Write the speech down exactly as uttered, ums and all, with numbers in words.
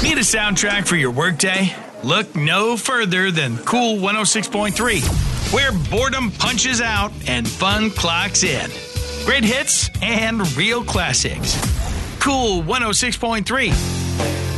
Need a soundtrack for your workday? Look no further than Cool one oh six point three, where boredom punches out and fun clocks in. Great hits and real classics. Cool one oh six point three.